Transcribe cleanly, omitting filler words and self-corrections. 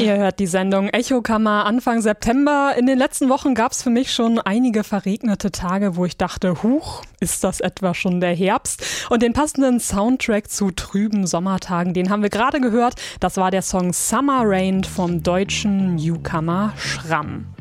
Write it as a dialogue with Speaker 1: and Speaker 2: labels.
Speaker 1: Ihr hört die Sendung Echokammer Anfang September. In den letzten Wochen gab es für mich schon einige verregnete Tage, wo ich dachte, huch, ist das etwa schon der Herbst? Und den passenden Soundtrack zu trüben Sommertagen, den haben wir gerade gehört. Das war der Song Summer Rain vom deutschen Newcomer Schramm.